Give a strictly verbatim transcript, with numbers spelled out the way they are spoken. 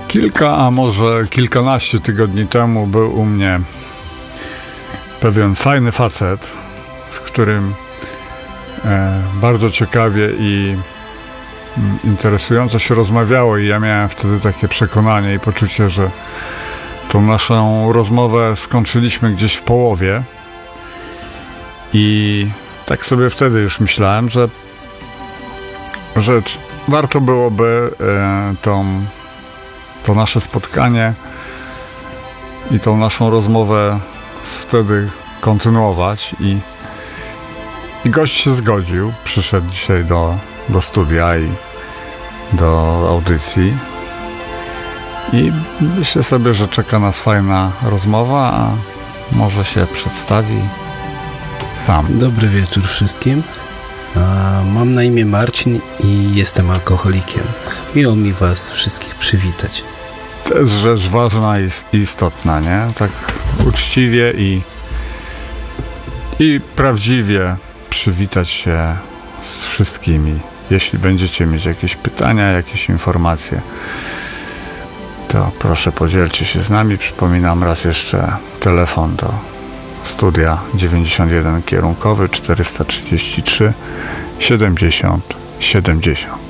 Kilka, a może kilkanaście tygodni temu był u mnie pewien fajny facet, z którym e, bardzo ciekawie i mm, interesująco się rozmawiało i ja miałem wtedy takie przekonanie i poczucie, że tą naszą rozmowę skończyliśmy gdzieś w połowie i tak sobie wtedy już myślałem, że, że warto byłoby e, tą to nasze spotkanie i tą naszą rozmowę wtedy kontynuować i, i gość się zgodził, przyszedł dzisiaj do, do studia i do audycji i myślę sobie, że czeka nas fajna rozmowa, a może się przedstawi sam. Dobry wieczór wszystkim. Mam na imię Marcin i jestem alkoholikiem. Miło mi was wszystkich przywitać. To jest rzecz ważna i istotna, nie? Tak uczciwie i, i prawdziwie przywitać się z wszystkimi. Jeśli będziecie mieć jakieś pytania, jakieś informacje, to proszę podzielcie się z nami. Przypominam raz jeszcze telefon do studia dziewięćdziesiąt jeden kierunkowy czterysta trzydzieści trzy siedemdziesiąt siedemdziesiąt.